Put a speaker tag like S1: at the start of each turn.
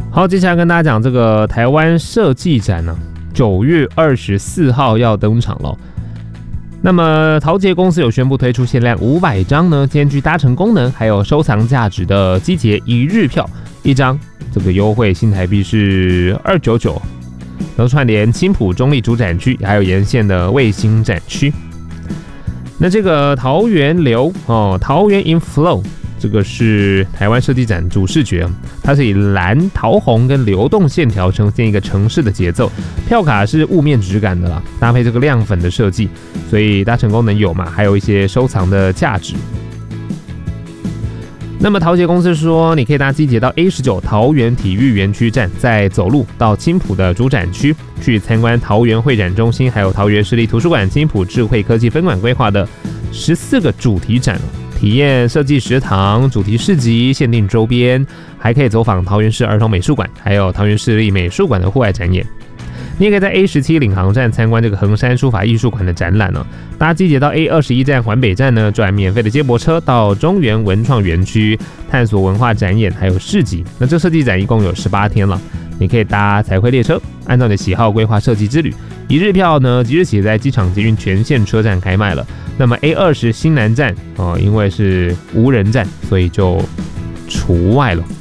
S1: 好，接下来跟大家讲这个台湾设计展呢，9月24号要登场了。那么陶杰公司有宣布推出限量500张呢，兼具搭乘功能还有收藏价值的机捷一日票，一张这个优惠新台币是299，能串联青埔中立主展区，还有沿线的卫星展区。那这个桃园流桃园 Inflow， 这个是台湾设计展主视觉，它是以蓝、桃红跟流动线条呈现一个城市的节奏。票卡是雾面质感的啦，搭配这个亮粉的设计，所以搭乘功能有嘛，还有一些收藏的价值。那么陶杰公司说，你可以搭机捷到 A19 桃园体育园区站，再走路到青埔的主展区，去参观桃园会展中心，还有桃园市立图书馆青埔智慧科技分馆规划的14个主题展，体验设计食堂、主题市集、限定周边，还可以走访桃园市儿童美术馆，还有桃园市立美术馆的户外展演。你也可以在 A17 领航站参观这个衡山书法艺术馆的展览哦。搭机捷到 A21 站环北站呢，转免费的接驳车到中原文创园区探索文化展演还有市集。那这设计展一共有18天了，你可以搭彩绘列车，按照你的喜好规划设计之旅。一日票呢，即日起在机场捷运全线车站开卖了。那么 A20 新南站因为是无人站，所以就除外了。